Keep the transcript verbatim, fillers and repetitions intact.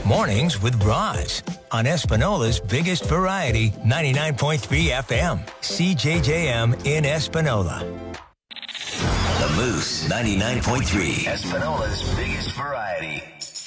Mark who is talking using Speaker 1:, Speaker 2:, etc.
Speaker 1: Mornings with Roz on Espinola's biggest variety, ninety-nine point three F M, C J J M in Espinola.
Speaker 2: The Moose, ninety-nine point three.
Speaker 3: Espinola's biggest variety.